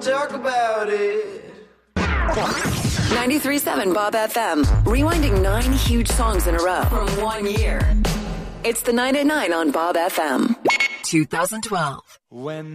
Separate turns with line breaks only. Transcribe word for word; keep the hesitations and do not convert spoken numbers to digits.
Talk about it.
ninety-three point seven Bob F M. Rewinding nine huge songs in a row from one year. It's the nine at nine on Bob F M. twenty twelve.
When